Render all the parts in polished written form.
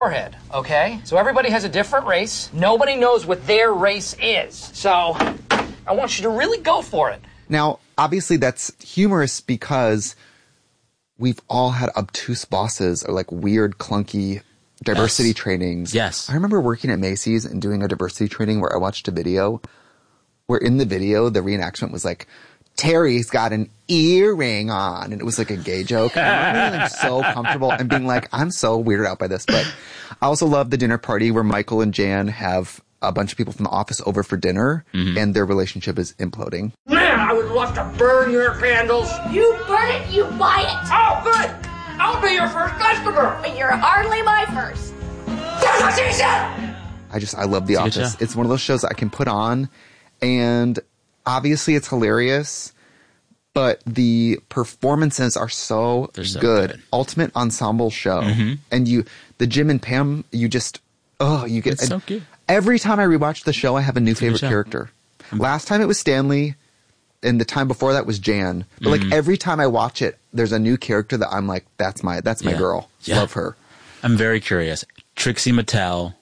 forehead, okay? So everybody has a different race. Nobody knows what their race is. So I want you to really go for it. Now, obviously that's humorous because we've all had obtuse bosses or like weird, clunky diversity trainings. Yes. I remember working at Macy's and doing a diversity training where I watched a video where in the video, the reenactment was like, Terry's got an earring on. And it was like a gay joke. And I'm feeling so comfortable and being like, I'm so weirded out by this. But I also love the dinner party where Michael and Jan have a bunch of people from the office over for dinner and their relationship is imploding. Man, I would love to burn your candles. You burn it, you buy it. Oh, good. I'll be your first customer. But you're hardly my first. That's what she said. I love The Office. It's one of those shows that I can put on and obviously it's hilarious, but the performances are so good. Ultimate ensemble show. And the Jim and Pam, you get it's so cute. Every time I rewatch the show, I have a new favorite character. Last time it was Stanley, and the time before that was Jan. But like every time I watch it, there's a new character that I'm like, that's my girl. Yeah. Love her. I'm very curious. Trixie Mattel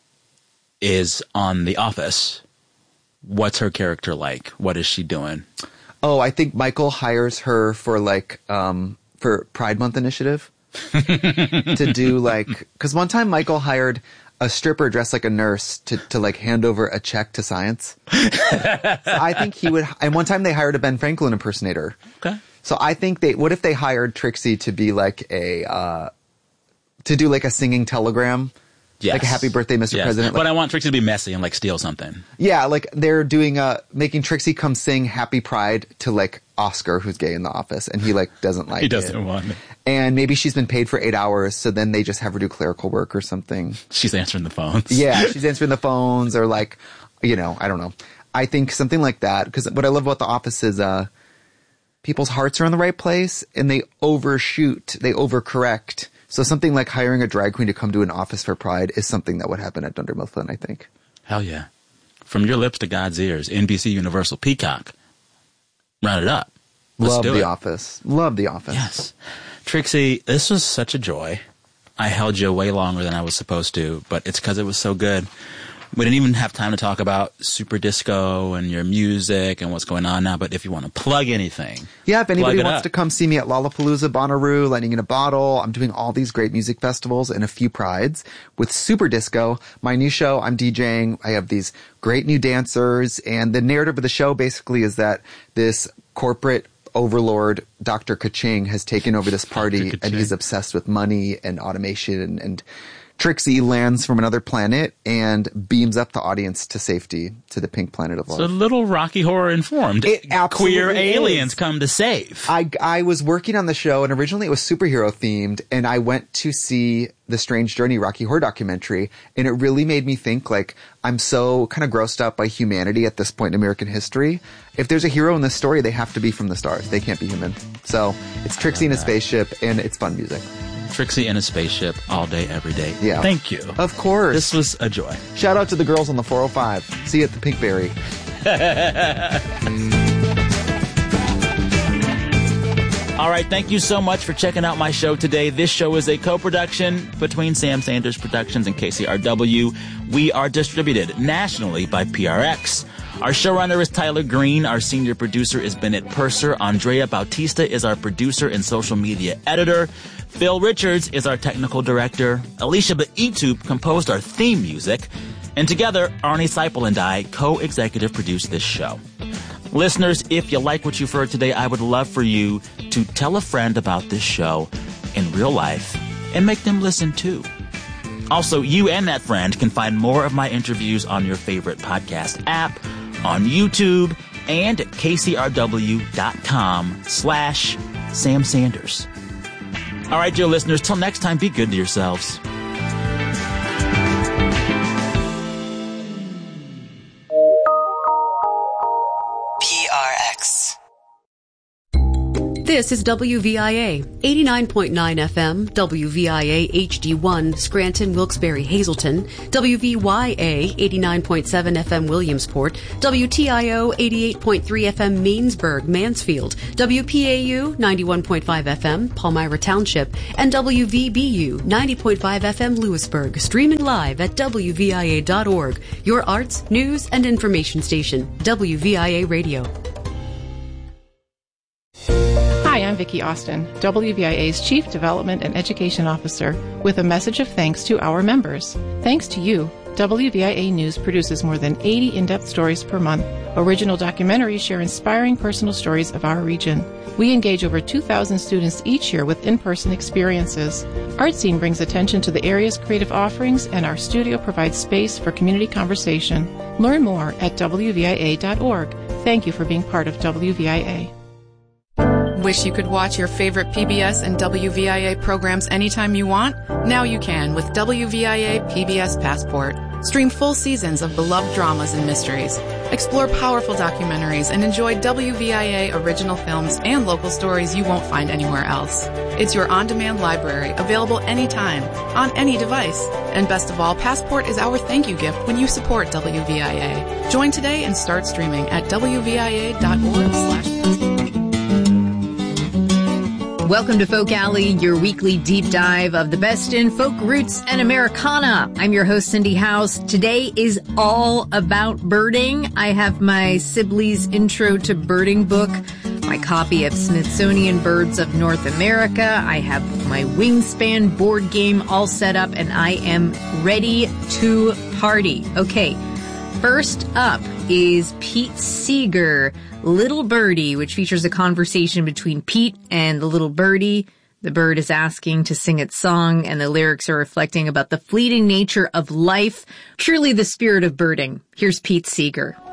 is on The Office. What's her character like? What is she doing? Oh, I think Michael hires her for like for Pride Month initiative to do like, because one time Michael hired a stripper dressed like a nurse to like hand over a check to Science. So I think he would, and one time they hired a Ben Franklin impersonator. Okay. So I think what if they hired Trixie to be like to do like a singing telegram? Yes. Like a happy birthday, Mr. President. But I want Trixie to be messy and like steal something. Yeah, like they're doing making Trixie come sing Happy Pride to like Oscar, who's gay in The Office, and he like doesn't like it. He doesn't want it. And maybe she's been paid for 8 hours, so then they just have her do clerical work or something. She's answering the phones. Yeah, she's answering the phones or like, I don't know. I think something like that, because what I love about The Office is people's hearts are in the right place and they overshoot, they overcorrect. So something like hiring a drag queen to come to an office for Pride is something that would happen at Dunder Mifflin, I think. Hell yeah. From your lips to God's ears, NBC Universal Peacock. Round it up. Love The Office. Love The Office. Yes. Trixie, this was such a joy. I held you way longer than I was supposed to, but it's because it was so good. We didn't even have time to talk about Super Disco and your music and what's going on now, but if you want to plug anything. Yeah, if anybody wants to come see me at Lollapalooza, Bonnaroo, Lightning in a Bottle, I'm doing all these great music festivals and a few prides with Super Disco. My new show, I'm DJing. I have these great new dancers, and the narrative of the show basically is that this corporate overlord, Dr. Kaching, has taken over this party, and he's obsessed with money and automation and Trixie lands from another planet and beams up the audience to safety to the pink planet of love. So a little Rocky Horror informed. Queer aliens come to save. I was working on the show, and originally it was superhero themed, and I went to see the Strange Journey Rocky Horror documentary, and it really made me think, like, I'm so kind of grossed out by humanity at this point in American history. If there's a hero in this story, they have to be from the stars. They can't be human. So it's Trixie in a spaceship, and it's fun music. Trixie in a spaceship all day, every day. Yeah. Thank you. Of course. This was a joy. Shout out to the girls on the 405. See you at the Pinkberry. All right. Thank you so much for checking out my show today. This show is a co-production between Sam Sanders Productions and KCRW. We are distributed nationally by PRX. Our showrunner is Tyler Green. Our senior producer is Bennett Purser. Andrea Bautista is our producer and social media editor. Phil Richards is our technical director. Alicia Baitup composed our theme music. And together, Arnie Seipel and I co-executive produced this show. Listeners, if you like what you've heard today, I would love for you to tell a friend about this show in real life and make them listen too. Also, you and that friend can find more of my interviews on your favorite podcast app, on YouTube, and at kcrw.com/Sam Sanders. All right, dear listeners, till next time, be good to yourselves. This is WVIA, 89.9 FM, WVIA HD1, Scranton, Wilkes-Barre, Hazleton, WVYA, 89.7 FM, Williamsport, WTIO, 88.3 FM, Mainsburg, Mansfield, WPAU, 91.5 FM, Palmyra Township, and WVBU, 90.5 FM, Lewisburg, streaming live at WVIA.org, your arts, news, and information station, WVIA Radio. Hi, I'm Vicki Austin, WVIA's Chief Development and Education Officer, with a message of thanks to our members. Thanks to you, WVIA News produces more than 80 in-depth stories per month. Original documentaries share inspiring personal stories of our region. We engage over 2,000 students each year with in-person experiences. Art Scene brings attention to the area's creative offerings, and our studio provides space for community conversation. Learn more at WVIA.org. Thank you for being part of WVIA. Wish you could watch your favorite PBS and WVIA programs anytime you want? Now you can with WVIA PBS Passport. Stream full seasons of beloved dramas and mysteries. Explore powerful documentaries and enjoy WVIA original films and local stories you won't find anywhere else. It's your on-demand library, available anytime, on any device. And best of all, Passport is our thank you gift when you support WVIA. Join today and start streaming at WVIA.org/passport. Welcome to Folk Alley, your weekly deep dive of the best in folk roots and Americana. I'm your host, Cindy House. Today is all about birding. I have my Sibley's Intro to Birding book, my copy of Smithsonian Birds of North America. I have my Wingspan board game all set up, and I am ready to party. Okay, first up is Pete Seeger, Little Birdie, which features a conversation between Pete and the little birdie. The bird is asking to sing its song, and the lyrics are reflecting about the fleeting nature of life, truly the spirit of birding. Here's Pete Seeger.